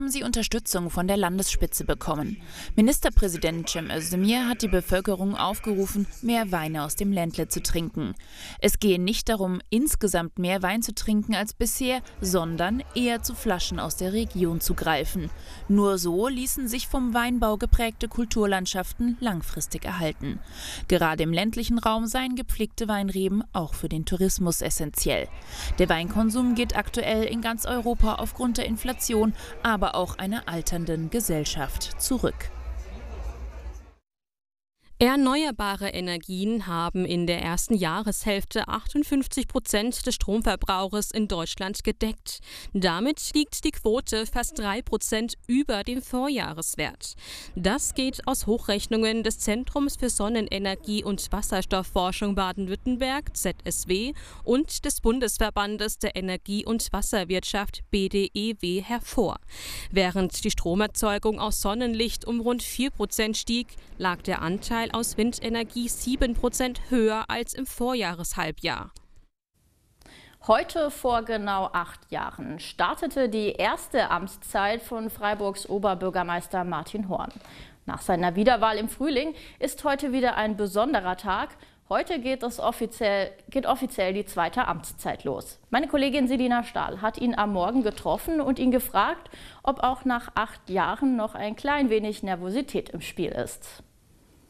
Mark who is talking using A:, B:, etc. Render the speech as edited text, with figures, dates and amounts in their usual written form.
A: Haben sie Unterstützung von der Landesspitze bekommen. Ministerpräsident Cem Özdemir hat die Bevölkerung aufgerufen, mehr Weine aus dem Ländle zu trinken. Es gehe nicht darum, insgesamt mehr Wein zu trinken als bisher, sondern eher zu Flaschen aus der Region zu greifen. Nur so ließen sich vom Weinbau geprägte Kulturlandschaften langfristig erhalten. Gerade im ländlichen Raum seien gepflegte Weinreben auch für den Tourismus essentiell. Der Weinkonsum geht aktuell in ganz Europa aufgrund der Inflation, aber auch einer alternden Gesellschaft zurück.
B: Erneuerbare Energien haben in der ersten Jahreshälfte 58% des Stromverbrauchs in Deutschland gedeckt. Damit liegt die Quote fast 3% über dem Vorjahreswert. Das geht aus Hochrechnungen des Zentrums für Sonnenenergie und Wasserstoffforschung Baden-Württemberg (ZSW) und des Bundesverbandes der Energie- und Wasserwirtschaft (BDEW) hervor. Während die Stromerzeugung aus Sonnenlicht um rund 4% stieg, lag der Anteil aus Windenergie 7% höher als im Vorjahreshalbjahr.
C: Heute vor genau 8 Jahren startete die erste Amtszeit von Freiburgs Oberbürgermeister Martin Horn. Nach seiner Wiederwahl im Frühling ist heute wieder ein besonderer Tag. Heute geht offiziell die zweite Amtszeit los. Meine Kollegin Selina Stahl hat ihn am Morgen getroffen und ihn gefragt, ob auch nach 8 Jahren noch ein klein wenig Nervosität im Spiel ist.